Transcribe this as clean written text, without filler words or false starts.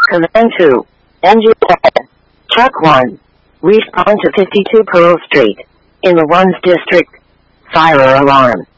Command 2. Engine dead. Truck 1. Respond to 52 Pearl Street. In the 1's district. Fire alarm.